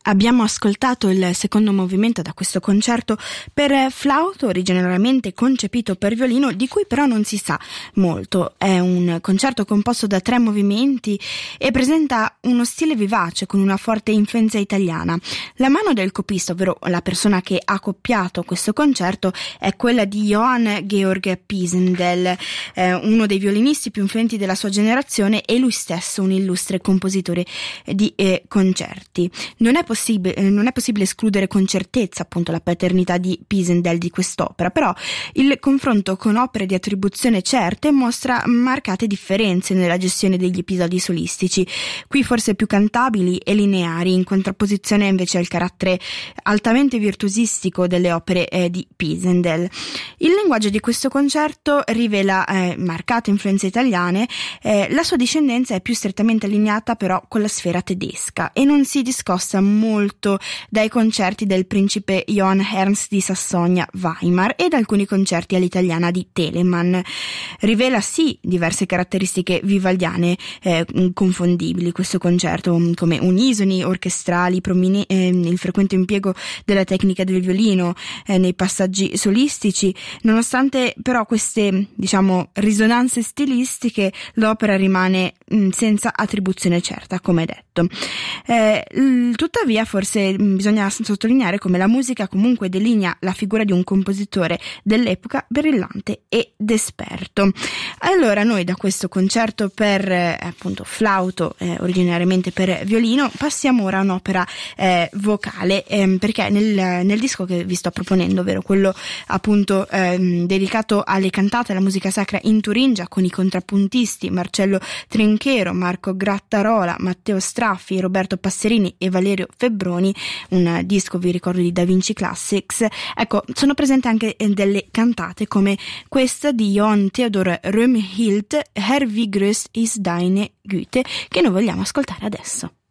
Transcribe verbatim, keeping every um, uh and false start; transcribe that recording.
Abbiamo ascoltato il secondo movimento da questo concerto per flauto, originariamente concepito per violino, di cui però non si sa molto. È un concerto composto da tre movimenti e presenta uno stile vivace con una forte influenza italiana. La mano del copista, ovvero la persona che ha coppiato questo concerto, è quella di Johann Georg Pisendel, eh, uno dei violinisti più influenti della sua generazione e lui stesso un illustre compositore di eh, concerti. Non è Possibile, non è possibile escludere con certezza appunto la paternità di Pisendel di quest'opera, però il confronto con opere di attribuzione certe mostra marcate differenze nella gestione degli episodi solistici, qui forse più cantabili e lineari, in contrapposizione invece al carattere altamente virtuosistico delle opere eh, di Pisendel. Il linguaggio di questo concerto rivela eh, marcate influenze italiane, eh, la sua discendenza è più strettamente allineata però con la sfera tedesca e non si discosta molto dai concerti del principe Johann Ernst di Sassonia-Weimar e da alcuni concerti all'italiana di Telemann. Rivela sì diverse caratteristiche vivaldiane eh, confondibili questo concerto, come unisoni orchestrali, promine- eh, il frequente impiego della tecnica del violino eh, nei passaggi solistici. Nonostante però queste, diciamo, risonanze stilistiche, l'opera rimane mh, senza attribuzione certa, come detto. Eh, l- tuttavia forse bisogna sottolineare come la musica comunque delinea la figura di un compositore dell'epoca brillante ed esperto. Allora noi da questo concerto per eh, appunto flauto, eh, originariamente per violino, passiamo ora a un'opera eh, vocale, ehm, perché nel, nel disco che vi sto proponendo, ovvero quello appunto ehm, dedicato alle cantate alla musica sacra in Turingia con i contrappuntisti Marcello Trinchero, Marco Grattarola, Matteo Straffi, Roberto Passerini e Valerio Febbroni, un disco vi ricordo di Da Vinci Classics. Ecco, sono presenti anche delle cantate come questa di Johann Theodor Röhmhild, Herr wie groß ist deine Güte, che noi vogliamo ascoltare adesso.